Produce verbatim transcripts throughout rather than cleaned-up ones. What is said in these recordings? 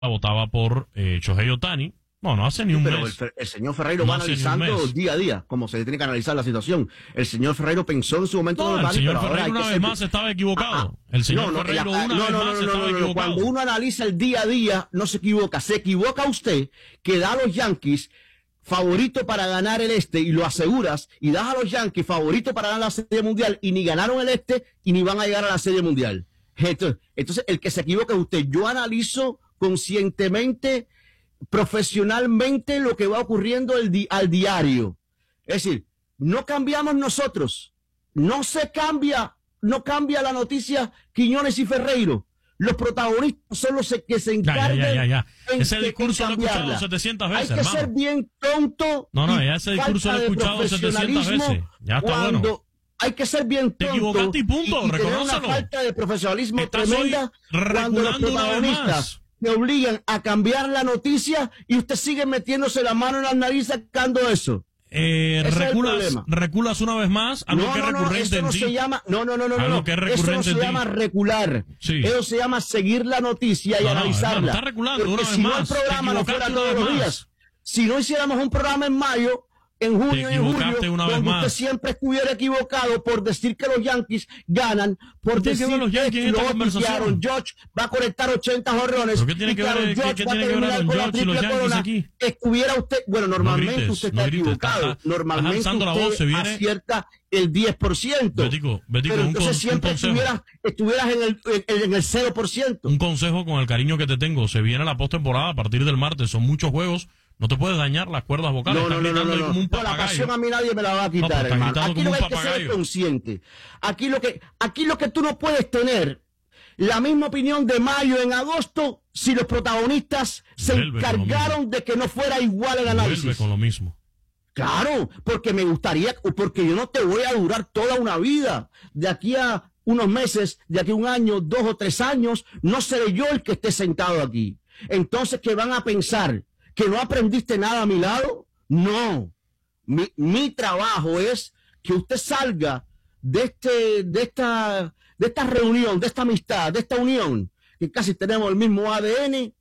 votaba por eh, Shohei Ohtani. No, no hace ni un Pero mes. el, el señor Ferreiro No va hace ni un analizando mes. día a día cómo se tiene que analizar la situación. El señor Ferreiro pensó en su momento No, de el Ohtani, señor pero ahora hay Ferreiro que una vez ser- más estaba equivocado. Ah, ah. El señor No, no, Ferreiro la- una no, vez no, más no, no, estaba no, no, no. equivocado. Cuando uno analiza el día a día, no se equivoca. Se equivoca usted que da a los Yankees favorito para ganar el este y lo aseguras, y das a los Yankees favorito para ganar la Serie Mundial y ni ganaron el este y ni van a llegar a la Serie Mundial. Entonces, entonces el que se equivoca es usted. Yo analizo conscientemente, profesionalmente lo que va ocurriendo el di al diario. Es decir, no cambiamos nosotros, no se cambia, no cambia la noticia Quiñones y Ferreiro. Los protagonistas son los que se Ya, encargan ya, ya, ya. en, Ese en discurso lo he escuchado cambiarla. setecientas veces, Hay que hermano. ser bien tonto. No, no, y ya ese discurso falta lo he de escuchado setecientas profesionalismo veces. Ya está cuando bueno. Hay que ser bien Te tonto equivocaste y punto, y, y tener una reconócelo. falta de profesionalismo Estás tremenda hoy cuando los reculando una vez protagonistas más. te obligan a cambiar la noticia y usted sigue metiéndose la mano en la nariz sacando eso. Eh, Ese es el reculas, problema. reculas una vez más a lo No, que es no, no, recurrente eso en no ti. se llama, no, no, no, no, Algo no, que es eso no recurrente se en ti. llama recular. Sí. Eso se llama seguir la noticia y No, no, analizarla. hermano, está reculando Porque una vez si no más. el programa Te no fuera equivocaste todos una los vez días, más. si no hiciéramos un programa en mayo, en junio y en equivocaste julio, una vez donde más. usted siempre estuviera equivocado por decir que los Yankees ganan, por ¿Qué tiene que decir ver los Yankees en esta lo conversación? piquearon, George va a conectar ochenta jorrones. ¿Pero qué tiene que ver- piquearon, qué- George qué va a tiene que ver terminar Aaron con la George y los triple Yankees corona. aquí? Estuviera usted, bueno, normalmente grites, usted no está grites, equivocado. está- estás normalmente alzando la usted voz, se viene- acierta el diez por ciento. Betico, Betico, Pero un entonces con- un siempre consejo. estuvieras, estuvieras en el, en, en el cero por ciento. Un consejo con el cariño que te tengo. Se viene la postemporada a partir del martes. Son muchos juegos. No te puedes dañar las cuerdas vocales. No, no, Estás no, no, gritando no, ahí no. como un No, la papagayo. pasión a mí nadie me la va a No, pero quitar, estás hermano. gritando Aquí como lo un que hay que ser papagayo. consciente. Aquí lo que, aquí lo que tú no puedes tener la misma opinión de mayo en agosto si los protagonistas se Vuelve con lo encargaron de que no fuera igual el Vuelve análisis. con lo mismo. Claro, porque me gustaría, porque yo no te voy a durar toda una vida. De aquí a unos meses, de aquí a un año, dos o tres años, no seré yo el que esté sentado aquí. Entonces, ¿qué van a pensar? ¿Que no aprendiste nada a mi lado? No. Mi, mi trabajo es que usted salga de este, de esta, de esta reunión, de esta amistad, de esta unión, que casi tenemos el mismo A D N,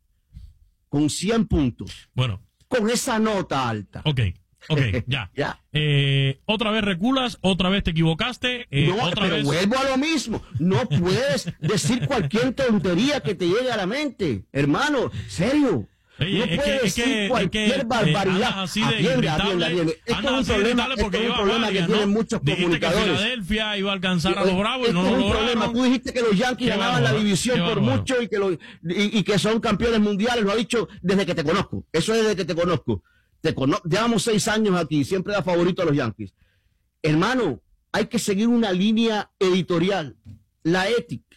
con cien puntos. Bueno, Con esa nota alta. ok, ok, ya. Ya. Eh, otra vez reculas, otra vez te equivocaste, eh, No, otra pero vez... vuelvo a lo mismo. No puedes decir cualquier tontería que te llegue a la mente. Hermano, serio. Oye, no es puedes que- es decir que- es cualquier que, eh, barbaridad. andas así de Atiende, irritable, atiende, atiende. Esto es andas un así de problema, irritable esto porque es un llevas problema varias, que tienen ¿no? muchos Dijiste que comunicadores. Filadelfia iba a alcanzar a los Bravos y Esto no es lo un lograron. problema. Tú dijiste que los Yankees Qué ganaban la bárbaro, división qué por bárbaro. mucho y que, lo, y, y que son campeones mundiales. Lo ha dicho desde que te conozco. Eso es desde que te conozco. Te cono Llevamos seis años aquí. Siempre da favorito a los Yankees. Hermano, hay que seguir una línea editorial. La ética.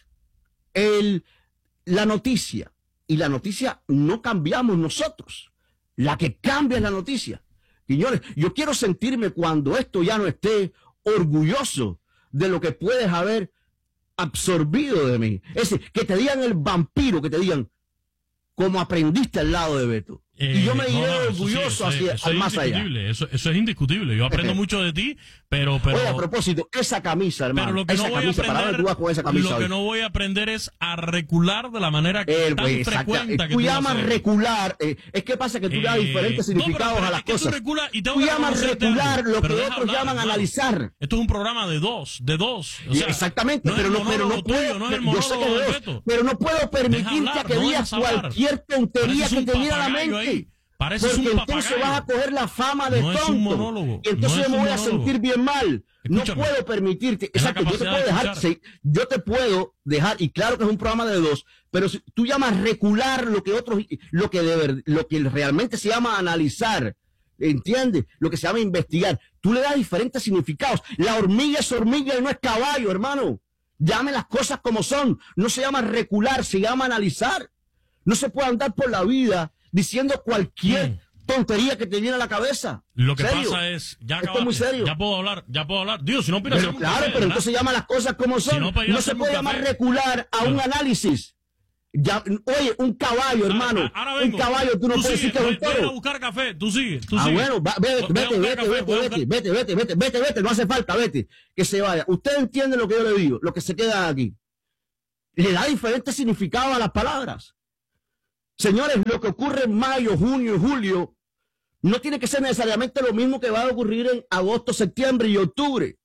El, la noticia. Y la noticia no cambiamos nosotros. La que cambia es la noticia. Señores, yo quiero sentirme cuando esto ya no esté orgulloso de lo que puedes haber absorbido de mí. Es decir, que te digan el vampiro, que te digan como aprendiste al lado de Beto. Eh, y yo me no, iré no, eso orgulloso sí, eso, hacia, eso al es más allá. indiscutible, eso, eso es indiscutible. Yo aprendo mucho de ti, pero... pero Oye, a propósito, esa camisa, hermano. Pero lo que esa no voy a camisa, ¿para dónde aprender, tú vas con esa camisa lo que hoy? no voy a aprender es a recular de la manera que Eh, tan pues, exacta- frecuente que tú tú llamas lo haces. recular, eh, es que pasa que tú le das Eh, diferentes no, pero- significados pero a es las que tú cosas. reculas y tengo Tú que llamas reconocerte recular algo, lo pero que deja otros hablar, llaman hermano. analizar. Esto es un programa de dos, de dos. O sea, Exactamente, no es pero el no, pero no monólogo puedo, tuyo, no es el yo sé que monólogo de de dos, Beto. pero no puedo permitirte Deja hablar, que no digas dejas hablar. cualquier tontería Pareces que un te viene a la papagayo mente. ahí. Pareces Porque un entonces papagayo. vas a coger la fama de No es tonto. un monólogo, Y entonces no es yo me un voy a monólogo. sentir bien mal. Escúchame. No puedo permitirte. Es la Exacto, yo te capacidad puedo de dejar, escuchar. sí, yo te puedo dejar, y claro que es un programa de dos, pero si tú llamas recular lo que otros, lo que de ver, lo que realmente se llama analizar, ¿entiendes? Lo que se llama investigar. Tú le das diferentes significados. La hormiga es hormiga y no es caballo, hermano. Llame las cosas como son. No se llama recular, se llama analizar. No se puede andar por la vida diciendo cualquier Mm. tontería que te viene a la cabeza. Lo que ¿Serio? pasa es, ya Esto es muy acabaste, serio. ya puedo hablar, ya puedo hablar. Dios, si no pides Pero claro, pero entonces llama las cosas como son. Si no, no para ir a se hacerme puede un llamar café. recular a un Pero- análisis. Ya, oye, un caballo, hermano. Ahora Un vengo. caballo, tú no puedes sigue, decir que es un voy- voy a ir a toro. buscar café, tú sigue, tú Ah, sigue. bueno, va- vete, Voy a vete, buscar vete, café, vete, voy a vete, buscar- vete, vete, vete, vete, vete, no hace falta, vete, que se vaya. Usted entiende lo que yo le digo, lo que se queda aquí. Le da diferentes significados a las palabras. Señores, lo que ocurre en mayo, junio y julio no tiene que ser necesariamente lo mismo que va a ocurrir en agosto, septiembre y octubre.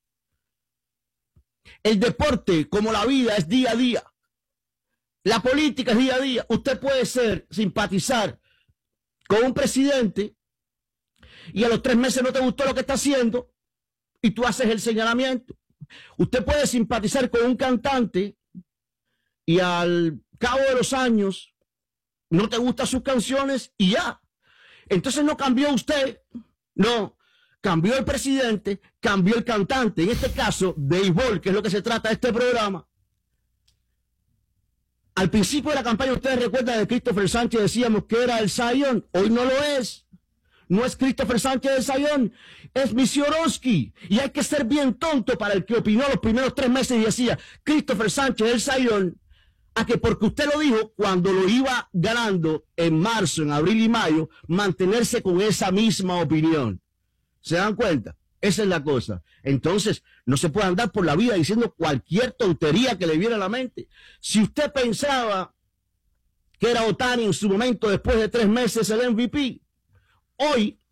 El deporte, como la vida, es día a día. La política es día a día. Usted puede ser, simpatizar con un presidente y a los tres meses no te gustó lo que está haciendo y tú haces el señalamiento. Usted puede simpatizar con un cantante y al cabo de los años no te gustan sus canciones y ya. Entonces no cambió usted, no, cambió el presidente, cambió el cantante. En este caso, béisbol, que es lo que se trata de este programa. Al principio de la campaña, ustedes recuerdan que Christopher Sánchez decíamos que era el Zion. Hoy no lo es. No es Christopher Sánchez el Zion, es Misiorowski. Y hay que ser bien tonto para el que opinó los primeros tres meses y decía Christopher Sánchez el Zion, a que porque usted lo dijo cuando lo iba ganando en marzo, en abril y mayo, mantenerse con esa misma opinión. ¿Se dan cuenta? Esa es la cosa. Entonces, no se puede andar por la vida diciendo cualquier tontería que le viene a la mente. Si usted pensaba que era Ohtani en su momento, después de tres meses, el M V P, hoy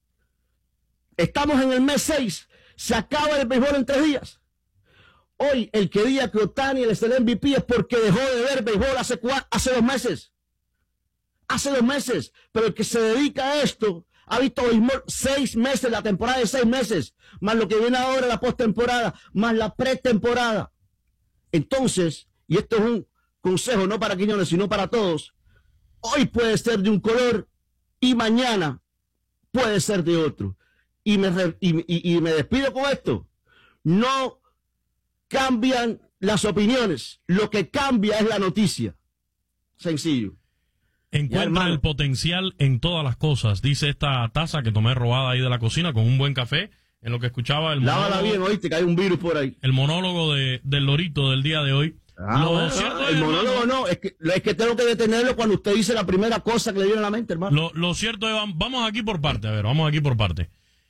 estamos en el mes seis, se acaba el béisbol en tres días. Hoy, el que diga que Ohtani es el M V P es porque dejó de ver béisbol hace, hace dos meses. Hace dos meses. Pero el que se dedica a esto ha visto béisbol seis meses, la temporada de seis meses, más lo que viene ahora, la postemporada, más la pretemporada. Entonces, y esto es un consejo no para Quiñones, sino para todos, hoy puede ser de un color y mañana puede ser de otro. Y me, y, y, y me despido con esto. No cambian las opiniones, lo que cambia es la noticia. Sencillo. Encuentra el potencial en todas las cosas, dice esta taza que tomé robada ahí de la cocina con un buen café, en lo que escuchaba el monólogo. Lávala bien, oíste, que hay un virus por ahí. El monólogo de, del Lorito del día de hoy. Ah, lo bueno, cierto el es, monólogo hermano, no, es que, es que tengo que detenerlo cuando usted dice la primera cosa que le viene a la mente, hermano. Lo, lo cierto es, vamos aquí por parte, a ver, vamos aquí por parte.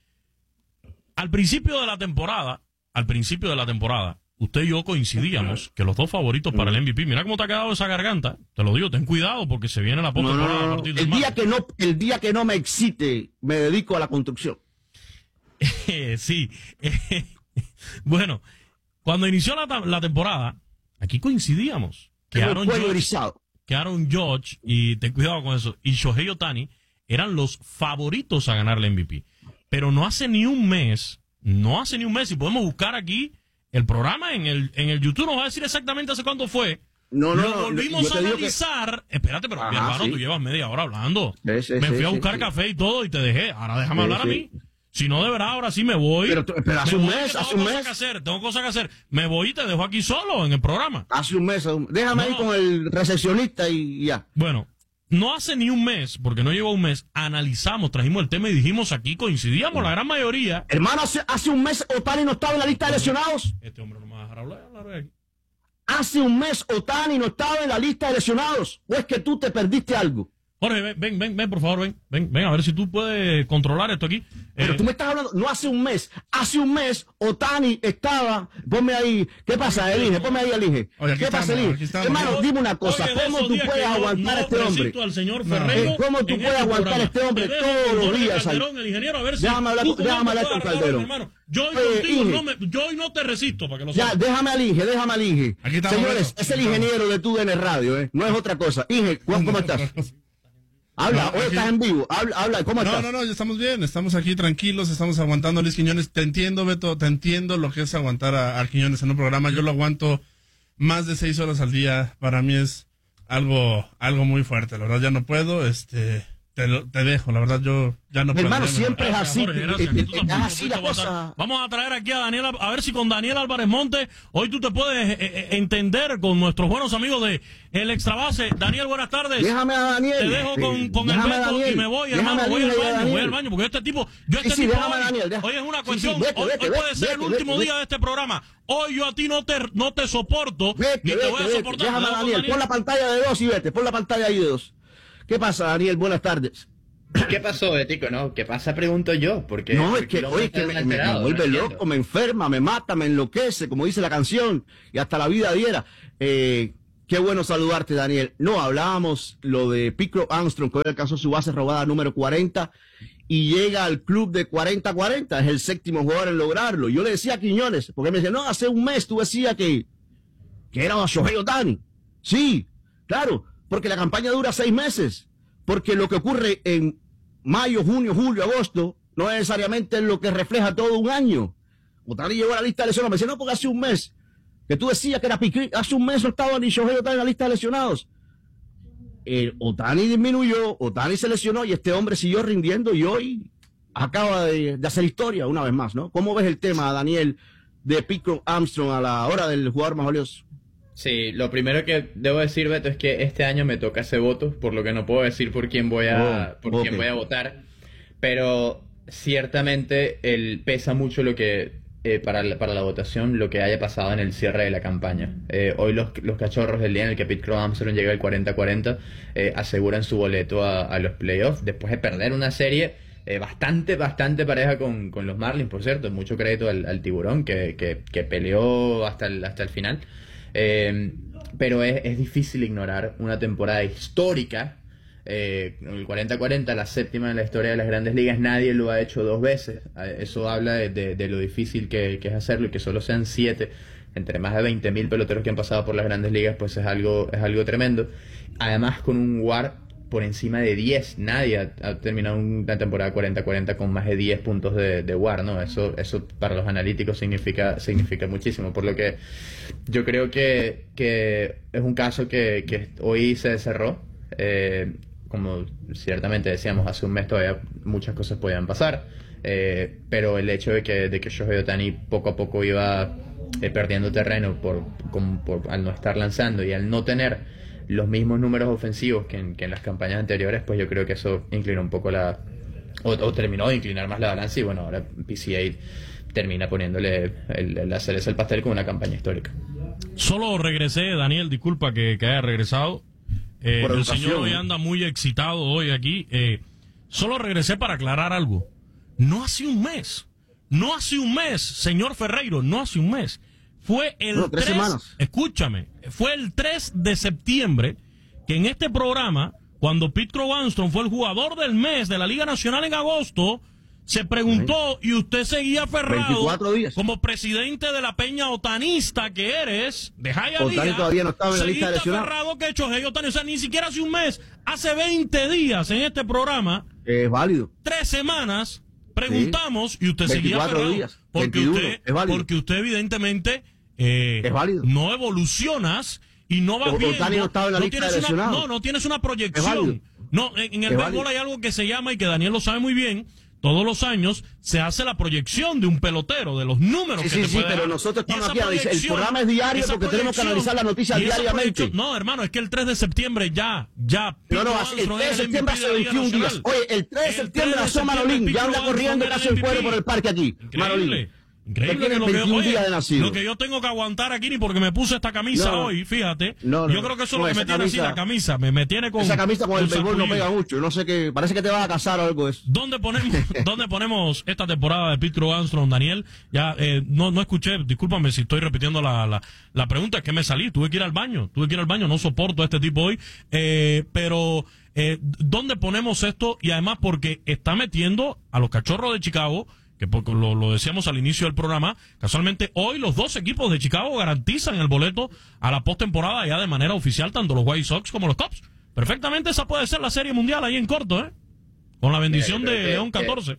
Al principio de la temporada, al principio de la temporada, usted y yo coincidíamos que los dos favoritos para el M V P, mira cómo te ha quedado esa garganta, te lo digo, ten cuidado porque se viene la postemporada no, no, no, a partir del el día martes. que no, el día que no me excite, me dedico a la construcción. Sí, bueno, cuando inició la, la temporada, aquí coincidíamos que Tengo Aaron, el cuello Judge, erizado. que Aaron Judge, y ten cuidado con eso, y Shohei Ohtani eran los favoritos a ganar el M V P. Pero no hace ni un mes, no hace ni un mes, y podemos buscar aquí el programa en el, en el YouTube, nos va a decir exactamente hace cuánto fue. No, no, Lo volvimos yo a te digo analizar. Que... Espérate, pero Ajá, mi hermano, sí. tú llevas media hora hablando. Sí, sí, me fui sí, a buscar sí, café y todo y te dejé. Ahora déjame Sí, hablar a sí. mí. Si no, de verdad, ahora sí me voy. Pero, tú- pero hace Me un voy, mes, que hace tengo un cosas mes. que hacer, tengo cosas que hacer. Me voy y te dejo aquí solo en el programa. Hace un mes, hace un- déjame No. ahí con el recepcionista y ya. Bueno, no hace ni un mes, porque no llegó un mes, analizamos, trajimos el tema y dijimos aquí, coincidíamos la gran mayoría. Hermano, hace, hace un mes Ohtani no estaba en la lista de lesionados. Este hombre no me va a dejar hablar. hablar de aquí. Hace un mes Ohtani no estaba en la lista de lesionados. ¿O es que tú te perdiste algo? Jorge, ven, ven, ven, ven, por favor, ven, ven, ven, a ver si tú puedes controlar esto aquí. Pero Eh, tú me estás hablando, no hace un mes, hace un mes Ohtani estaba, ponme ahí, ¿qué pasa, Elige? Ponme ahí, Elige. Oye, aquí ¿Qué pasa, estamos, Elige? aquí estamos. Hermano, dime una cosa, Oye, de ¿cómo esos tú días puedes que yo aguantar a no este hombre? resisto al señor No. Ferrero Eh, ¿cómo tú en puedes este aguantar a programa? este hombre Te dejo todos con los Jorge días ahí? Calderón, el ingeniero, a ver si Déjame hablar tú con- cómo déjame te hablar puedes con agarrar, Calderón. hermano. Yo y Eh, contigo Inge. no, me, yo y no te resisto, para que lo Ya, sepas. déjame al Inge, déjame al Inge. Aquí estamos, Señores, Beto. es el Aquí estamos. ingeniero de tu D N Radio, ¿eh? No es otra cosa. Inge, ¿cómo, cómo estás? Habla, No, hoy aquí- estás en vivo. Habla, habla, ¿cómo No, estás? no, no, ya estamos bien, estamos aquí tranquilos, estamos aguantando a Luis Quiñones. Te entiendo, Beto, te entiendo lo que es aguantar a, a Quiñones en un programa. Yo lo aguanto más de seis horas al día. Para mí es algo algo muy fuerte. La verdad, ya no puedo. Este, te, lo- te dejo, la verdad, yo ya no Mi puedo. hermano, ya no- siempre es Gracias, así. Jorge, eh, gracias, eh, que eh, tú Es tampoco así la pudiste aguantar. cosa. Vamos a traer aquí a Daniel, a ver si con Daniel Álvarez Monte, hoy tú te puedes eh, eh, entender con nuestros buenos amigos de El Extrabase. Daniel, buenas tardes. Déjame a Daniel. Te dejo con, con el Déjame a Beto Daniel. y me voy, Déjame hermano. al Voy al Inge y a baño, voy Daniel. al baño, porque este tipo, yo este Sí, sí, tipo déjame a hoy, Daniel, deja- hoy es una sí, sí, cuestión, vete, hoy, vete, hoy vete, puede ser el vete, último vete, día de este programa. Hoy yo a ti no te, no te soporto, Vete, ni te vete, voy a vete. soportar. Déjame a Te dejo con Daniel. Pon la pantalla de dos y vete. Pon la pantalla ahí de dos. ¿Qué pasa, Daniel? Buenas tardes. ¿Qué pasó, Betico? No, ¿qué pasa? Pregunto yo. Porque, No, es porque que, el oye, hombre es que está me, me- me alterado, vuelve no entiendo. loco, me enferma, me mata, me enloquece, como dice la canción, y hasta la vida diera. Eh, Qué bueno saludarte, Daniel. No, hablábamos lo de Pete Armstrong, que hoy alcanzó su base robada número cuarenta y llega al club de cuarenta cuarenta. Es el séptimo jugador en lograrlo. Yo le decía a Quiñones, porque me decía, no, hace un mes tú decías que, que era Shohei Ohtani. Sí, claro, porque la campaña dura seis meses. Porque lo que ocurre en mayo, junio, julio, agosto, no necesariamente es lo que refleja todo un año. Ohtani llegó a la lista de lesionados. Me decía, no, porque hace un mes que tú decías que era Piqué, hace un mes no estaba ni Shohei Ohtani en la lista de lesionados. El Ohtani disminuyó, Ohtani se lesionó y este hombre siguió rindiendo y hoy acaba de, de hacer historia una vez más, ¿no? ¿Cómo ves el tema, Daniel, de Pete Armstrong a la hora del jugador más valioso? Sí, lo primero que debo decir, Beto, es que este año me toca ese voto, por lo que no puedo decir por quién voy a, oh, por okay. quién voy a votar, pero ciertamente el, pesa mucho lo que eh, para, la, para la votación lo que haya pasado en el cierre de la campaña. Eh, hoy los, los cachorros del día en el que Pete Armstrong llega al cuarenta cuarenta eh, aseguran su boleto a, a los playoffs después de perder una serie eh, bastante, bastante pareja con, con los Marlins, por cierto. Mucho crédito al, al tiburón que, que, que peleó hasta el, hasta el final. Eh, pero es, es difícil ignorar una temporada histórica. Eh, el cuarenta cuarenta, la séptima en la historia de las grandes ligas, nadie lo ha hecho dos veces. Eso habla de, de, de lo difícil que, que es hacerlo, y que solo sean siete entre más de veinte mil peloteros que han pasado por las grandes ligas, pues es algo, es algo tremendo. Además, con un W A R por encima de diez, nadie ha, ha terminado una temporada cuarenta cuarenta con más de diez puntos de, de W A R, ¿no? Eso, eso para los analíticos significa, significa muchísimo, por lo que yo creo que, que es un caso que, que hoy se cerró. Eh, como ciertamente decíamos, hace un mes todavía muchas cosas podían pasar, eh, pero el hecho de que, de que Shohei Ohtani poco a poco iba eh, perdiendo terreno por, con, por, al no estar lanzando y al no tener los mismos números ofensivos que en, que en las campañas anteriores, pues yo creo que eso inclinó un poco la... O, o terminó de inclinar más la balanza, y bueno, ahora P C A termina poniéndole el, la cereza al pastel con una campaña histórica. Solo regresé, Daniel, disculpa que, que haya regresado. Eh, el educación. Señor hoy anda muy excitado hoy aquí. Eh, solo regresé para aclarar algo. No hace un mes. No hace un mes, señor Ferreiro, no hace un mes. Fue el no, tres tres, semanas. Escúchame, fue el tres de septiembre que en este programa, cuando Pete Armstrong fue el jugador del mes de la Liga Nacional en agosto, se preguntó, y usted seguía aferrado como presidente de la peña otanista que eres, de Hialeah, Ohtani todavía no estaba en la lista de lesionados. aferrado que Shohei Ohtani, o sea, ni siquiera hace un mes, hace veinte días en este programa, es válido. Tres semanas, preguntamos, sí. Y usted seguía aferrado. Días, porque, usted, porque usted evidentemente eh, es válido. No evolucionas y no vas bien. Ohtani no estaba en la no lista de lesionados. No, no tienes una proyección. No, en, en el béisbol hay algo que se llama, y que Daniel lo sabe muy bien, todos los años se hace la proyección de un pelotero, de los números sí, que sí, te sí, puede pero dar. nosotros estamos aquí, el programa es diario porque tenemos que analizar las noticias diariamente. No, hermano, es que el tres de septiembre ya, ya. No, no, el tres de septiembre hace veintiún días. Oye, el tres de septiembre nació Manolín, ya anda corriendo casi el cuero por el parque aquí. Manolín. Increíble que lo que, oye, lo que yo tengo que aguantar aquí, ni porque me puse esta camisa no, hoy, fíjate. No, no, yo creo que eso es no, lo que me tiene camisa, así la camisa. Me, me tiene con. Esa camisa con el béisbol no pega mucho. No sé qué. Parece que te vas a casar o algo de eso. ¿Dónde ponemos, ¿dónde ponemos esta temporada de Pete Armstrong, Daniel? Ya eh, no, no escuché, discúlpame si estoy repitiendo la, la, la pregunta, es que me salí. Tuve que ir al baño. Tuve que ir al baño. No soporto a este tipo hoy. Eh, pero, eh, ¿dónde ponemos esto? Y además, porque está metiendo a los Cachorros de Chicago, que lo, lo decíamos al inicio del programa, casualmente hoy los dos equipos de Chicago garantizan el boleto a la postemporada ya de manera oficial, tanto los White Sox como los Cubs. Perfectamente esa puede ser la Serie Mundial ahí en corto, ¿eh? Con la bendición de León catorce.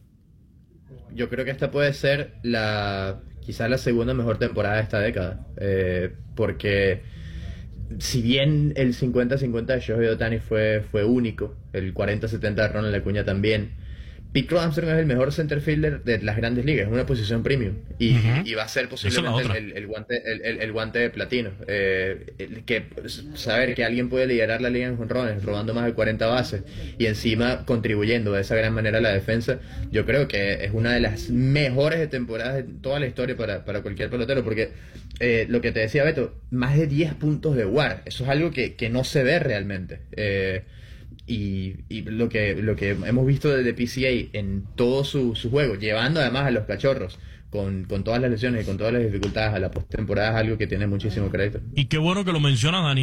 Yo creo que esta puede ser la quizás la segunda mejor temporada de esta década, eh, porque si bien el cincuenta cincuenta de Shohei Ohtani fue, fue único, el cuarenta setenta de Ronald Acuña también, Pete Armstrong es el mejor center fielder de las grandes ligas, es una posición premium, y, uh-huh. y va a ser posiblemente el, el, el, guante, el, el guante de platino. Eh, el, que saber que alguien puede liderar la liga en jonrones, robando más de cuarenta bases y encima contribuyendo de esa gran manera a la defensa, yo creo que es una de las mejores temporadas de toda la historia para, para cualquier pelotero, porque eh, lo que te decía Beto, más de diez puntos de W A R, eso es algo que, que no se ve realmente. Eh, Y, y lo que lo que hemos visto desde P C A en todo su, su juego, llevando además a los Cachorros con, con todas las lesiones y con todas las dificultades a la postemporada, es algo que tiene muchísimo crédito. Y qué bueno que lo menciona Daniel,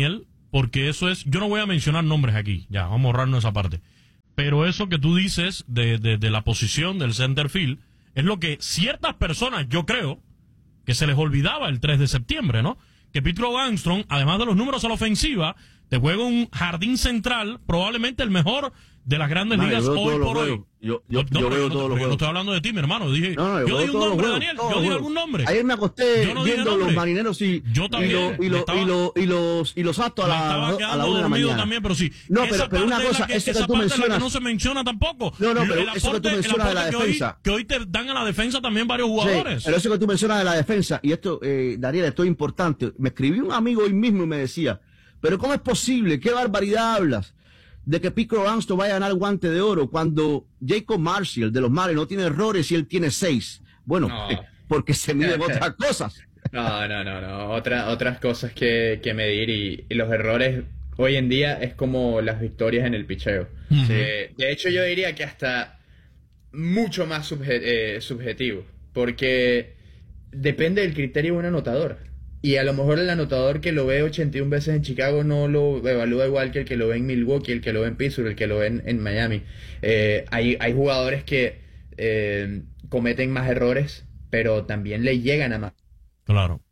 porque eso es, yo no voy a mencionar nombres aquí, ya, vamos a ahorrarnos esa parte, pero eso que tú dices de, de, de la posición del center field es lo que ciertas personas, yo creo, que se les olvidaba el tres de septiembre, ¿no? Que Pete Crow Armstrong, además de los números a la ofensiva, te juega un jardín central, probablemente el mejor de las grandes no, ligas hoy por hoy. Yo, yo, no, yo no, veo no, todos los yo no juegos. estoy hablando de ti, mi hermano. Dije, no, no, yo yo dije un nombre, juegos, Daniel. Yo dije algún nombre. Ayer me acosté no viendo los marineros y, yo también, y, lo, y, lo, estaba, y, lo, y los y los Astros a la, a la una de la mañana. También, pero sí. No, pero, pero una cosa, que, eso esa que tú parte mencionas. La que no se menciona tampoco. No, no, pero el eso aporte, que tú mencionas de la que defensa. Hoy, que hoy te dan a la defensa también varios jugadores. Sí, pero eso que tú mencionas de la defensa, y esto, eh, Daniel, esto es importante. Me escribió un amigo hoy mismo y me decía, pero ¿cómo es posible? ¿Qué barbaridad hablas? De que Pete Crow Armstrong vaya a ganar el guante de oro cuando Jacob Marshall de los Marlins no tiene errores y él tiene seis. Bueno, no. eh, porque se miden otras cosas. No, no, no, no. Otra, otras cosas que, que medir y, y los errores hoy en día es como las victorias en el picheo. Uh-huh. eh, de hecho, yo diría que hasta mucho más subje- eh, subjetivo, porque depende del criterio de un anotador. Y a lo mejor el anotador que lo ve ochenta y una veces en Chicago no lo evalúa igual que el que lo ve en Milwaukee, el que lo ve en Pittsburgh, el que lo ve en, en Miami. Eh, hay, hay jugadores que eh, cometen más errores, pero también le llegan a más. Claro.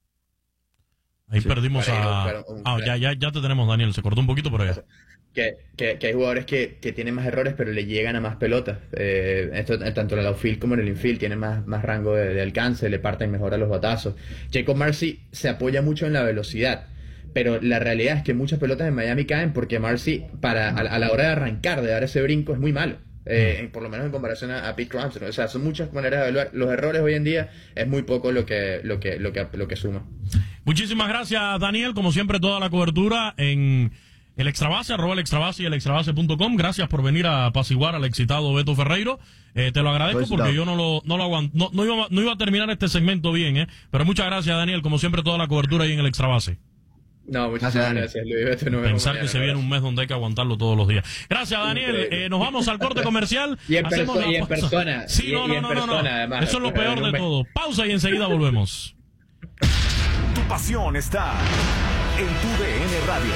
Ahí sí, perdimos a... Para, un, ah, ya, ya, ya te tenemos, Daniel. Se cortó un poquito, pero ya. Que, que, que hay jugadores que, que tienen más errores, pero le llegan a más pelotas. Eh, esto, tanto en el outfield como en el infield tienen más, más rango de, de alcance, le parten mejor a los batazos. Jacob Marcy se apoya mucho en la velocidad, pero la realidad es que muchas pelotas en Miami caen porque Marcy, para, a, a la hora de arrancar, de dar ese brinco, es muy malo. Eh, por lo menos en comparación a, a Pete Crow Armstrong. O sea, son muchas maneras de evaluar. Los errores hoy en día es muy poco lo que, lo que, lo que, lo que suma. Muchísimas gracias, Daniel. Como siempre, toda la cobertura en el Extrabase, arroba el Extrabase y el extrabase punto com. Gracias por venir a apaciguar al excitado Beto Ferreiro. Eh, te lo agradezco porque yo no lo, no lo aguanto. No, no, iba, no iba a terminar este segmento bien, ¿eh? Pero muchas gracias, Daniel. Como siempre, toda la cobertura ahí en el Extrabase. No, muchas gracias, gracias Luis. Beto, no Pensar que se viene un mes donde hay que aguantarlo todos los días. Gracias, Daniel. Eh, nos vamos al corte comercial. Y en, perso- y en persona. Sí, y, no, no, y en no, persona, no. Además, eso es lo peor de todo. Pausa y enseguida volvemos. Tu pasión está en tu D N Radio.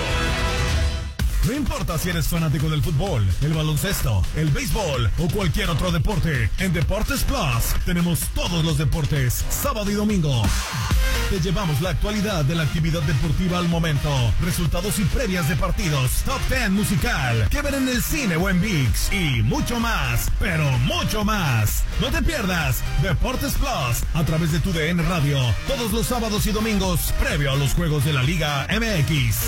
No importa si eres fanático del fútbol, el baloncesto, el béisbol o cualquier otro deporte, en Deportes Plus tenemos todos los deportes, sábado y domingo. Te llevamos la actualidad de la actividad deportiva al momento, resultados y previas de partidos, top diez musical, que ver en el cine o en ViX y mucho más, pero mucho más. No te pierdas Deportes Plus a través de tu D N Radio, todos los sábados y domingos, previo a los juegos de la Liga M X.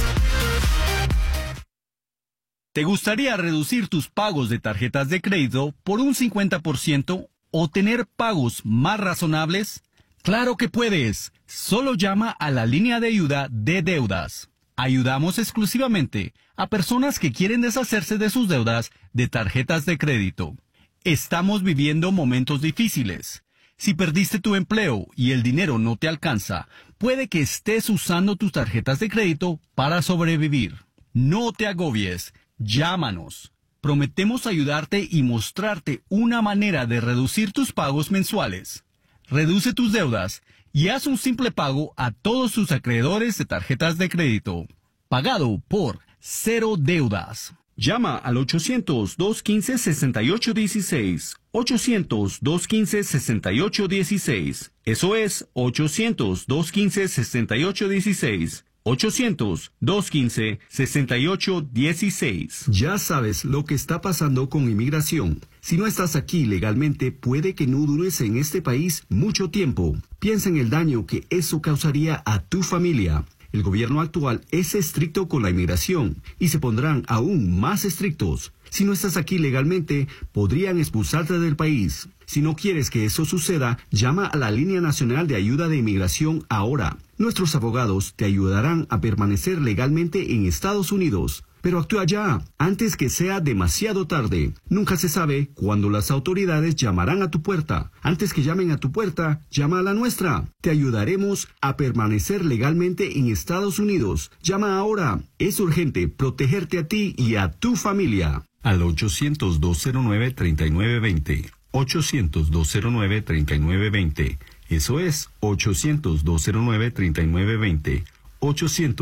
¿Te gustaría reducir tus pagos de tarjetas de crédito por un cincuenta por ciento o tener pagos más razonables? ¡Claro que puedes! Solo llama a la línea de ayuda de deudas. Ayudamos exclusivamente a personas que quieren deshacerse de sus deudas de tarjetas de crédito. Estamos viviendo momentos difíciles. Si perdiste tu empleo y el dinero no te alcanza, puede que estés usando tus tarjetas de crédito para sobrevivir. No te agobies. Llámanos. Prometemos ayudarte y mostrarte una manera de reducir tus pagos mensuales. Reduce tus deudas y haz un simple pago a todos tus acreedores de tarjetas de crédito. Pagado por Cero Deudas. Llama al ochocientos, dos quince, sesenta y ocho dieciséis. ochocientos, dos quince, sesenta y ocho dieciséis. Eso es ochocientos, dos quince, sesenta y ocho dieciséis. ochocientos, dos quince, sesenta y ocho dieciséis. Ya sabes lo que está pasando con inmigración. Si no estás aquí legalmente, puede que no dures en este país mucho tiempo. Piensa en el daño que eso causaría a tu familia. El gobierno actual es estricto con la inmigración y se pondrán aún más estrictos. Si no estás aquí legalmente, podrían expulsarte del país. Si no quieres que eso suceda, llama a la Línea Nacional de Ayuda de Inmigración ahora. Nuestros abogados te ayudarán a permanecer legalmente en Estados Unidos. Pero actúa ya, antes que sea demasiado tarde. Nunca se sabe cuándo las autoridades llamarán a tu puerta. Antes que llamen a tu puerta, llama a la nuestra. Te ayudaremos a permanecer legalmente en Estados Unidos. Llama ahora. Es urgente protegerte a ti y a tu familia. Al ochocientos, dos cero nueve, treinta y nueve veinte. ochocientos, dos cero nueve, treinta y nueve veinte. Eso es ochocientos, dos cero nueve, treinta y nueve veinte. ochocientos,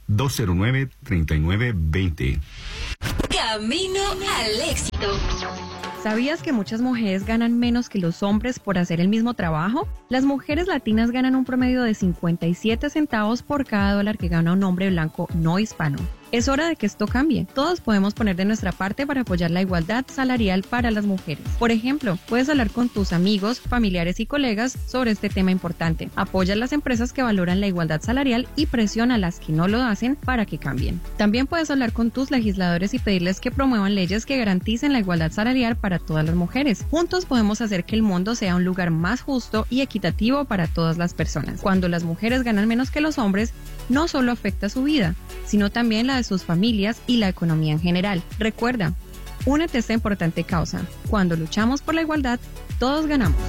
dos cero nueve, tres nueve dos cero. Camino al éxito. ¿Sabías que muchas mujeres ganan menos que los hombres por hacer el mismo trabajo? Las mujeres latinas ganan un promedio de cincuenta y siete centavos por cada dólar que gana un hombre blanco no hispano. Es hora de que esto cambie. Todos podemos poner de nuestra parte para apoyar la igualdad salarial para las mujeres. Por ejemplo, puedes hablar con tus amigos, familiares y colegas sobre este tema importante. Apoya a las empresas que valoran la igualdad salarial y presiona a las que no lo hacen para que cambien. También puedes hablar con tus legisladores y pedirles que promuevan leyes que garanticen la igualdad salarial para todas las mujeres. Juntos podemos hacer que el mundo sea un lugar más justo y equitativo para todas las personas. Cuando las mujeres ganan menos que los hombres, no solo afecta su vida, sino también la de sus familias y la economía en general. Recuerda, únete a esta importante causa. Cuando luchamos por la igualdad, todos ganamos.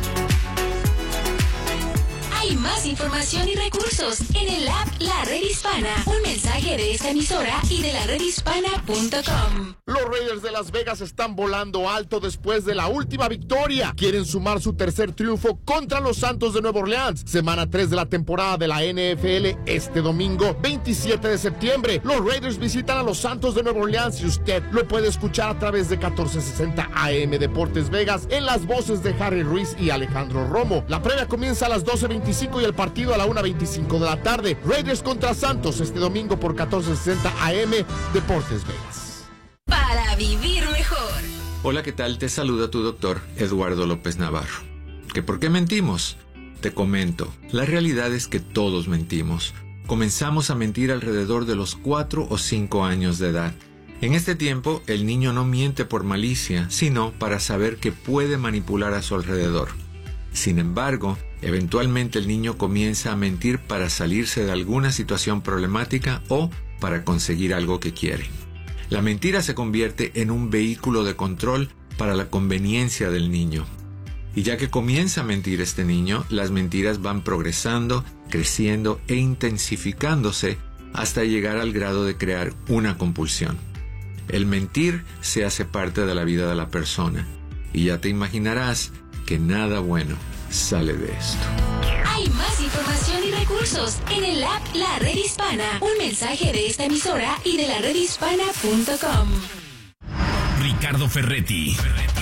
Hay más información y recursos en el app La Red Hispana. Un mensaje de esta emisora y de la red hispana punto com. Los Raiders de Las Vegas están volando alto después de la última victoria. Quieren sumar su tercer triunfo contra los Santos de Nueva Orleans. Semana tres de la temporada de la N F L este domingo veintisiete de septiembre. Los Raiders visitan a los Santos de Nueva Orleans y usted lo puede escuchar a través de catorce sesenta A M Deportes Vegas en las voces de Harry Ruiz y Alejandro Romo. La previa comienza a las doce veinticinco y el partido a la una veinticinco de la tarde. Raiders contra Santos este domingo por catorce sesenta A M Deportes Vegas. Para vivir mejor. Hola, ¿qué tal? Te saluda tu doctor Eduardo López Navarro. ¿Que por qué mentimos? Te comento, la realidad es que todos mentimos. Comenzamos a mentir alrededor de los cuatro o cinco años de edad. En este tiempo, el niño no miente por malicia, sino para saber que puede manipular a su alrededor. Sin embargo, eventualmente el niño comienza a mentir para salirse de alguna situación problemática o para conseguir algo que quiere. La mentira se convierte en un vehículo de control para la conveniencia del niño. Y ya que comienza a mentir este niño, las mentiras van progresando, creciendo e intensificándose hasta llegar al grado de crear una compulsión. El mentir se hace parte de la vida de la persona, y ya te imaginarás que nada bueno sale de esto. Hay más información y recursos en el app La Red Hispana. Un mensaje de esta emisora y de la red hispana punto com. Ricardo Ferretti,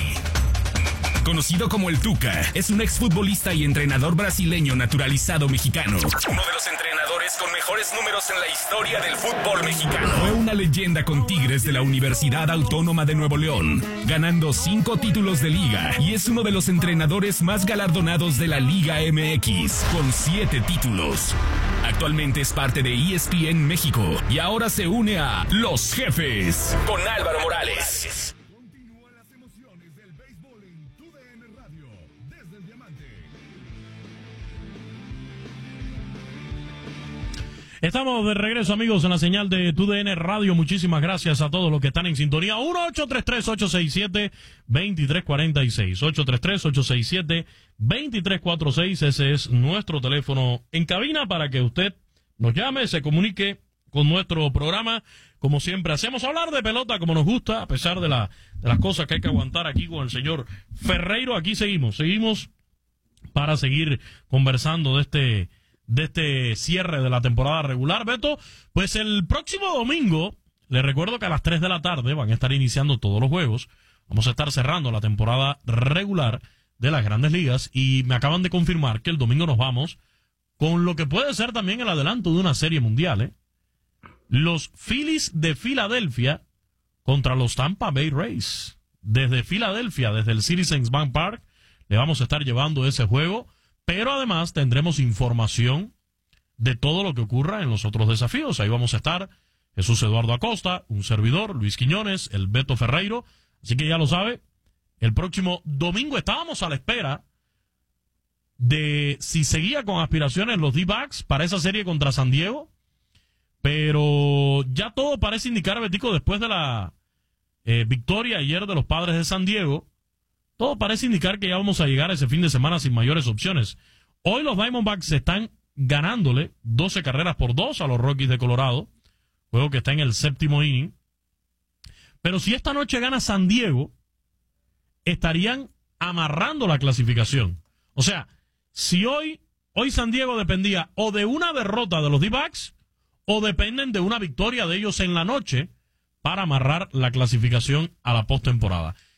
conocido como el Tuca, es un exfutbolista y entrenador brasileño naturalizado mexicano. Uno de los entrenadores con mejores números en la historia del fútbol mexicano. Fue una leyenda con Tigres de la Universidad Autónoma de Nuevo León, ganando cinco títulos de liga, y es uno de los entrenadores más galardonados de la Liga M X, con siete títulos. Actualmente es parte de E S P N México y ahora se une a Los Jefes con Álvaro Morales. Estamos de regreso, amigos, en la señal de Tu D N Radio. Muchísimas gracias a todos los que están en sintonía. uno ocho tres tres, ocho seis siete, dos tres cuatro seis. ocho tres tres, ocho seis siete, dos tres cuatro seis. Ese es nuestro teléfono en cabina para que usted nos llame, se comunique con nuestro programa. Como siempre hacemos, hablar de pelota como nos gusta, a pesar de, la, de las cosas que hay que aguantar aquí con el señor Ferreiro. Aquí seguimos, seguimos para seguir conversando de este... de este cierre de la temporada regular, Beto. Pues el próximo domingo, les recuerdo que a las tres de la tarde van a estar iniciando todos los juegos. Vamos a estar cerrando la temporada regular de las Grandes Ligas y me acaban de confirmar que el domingo nos vamos con lo que puede ser también el adelanto de una serie mundial, ¿eh? Los Phillies de Filadelfia contra los Tampa Bay Rays. Desde Filadelfia, desde el Citizens Bank Park, le vamos a estar llevando ese juego. Pero además tendremos información de todo lo que ocurra en los otros desafíos. Ahí vamos a estar Jesús Eduardo Acosta, un servidor, Luis Quiñones, el Beto Ferreiro. Así que ya lo sabe, el próximo domingo estábamos a la espera de si seguía con aspiraciones los D-backs para esa serie contra San Diego. Pero ya todo parece indicar, Betico, después de la eh, victoria ayer de los Padres de San Diego, todo parece indicar que ya vamos a llegar a ese fin de semana sin mayores opciones. Hoy los Diamondbacks están ganándole doce carreras por dos a los Rockies de Colorado, juego que está en el séptimo inning. Pero si esta noche gana San Diego, estarían amarrando la clasificación. O sea, si hoy, hoy San Diego dependía o de una derrota de los D-backs o dependen de una victoria de ellos en la noche para amarrar la clasificación a la postemporada.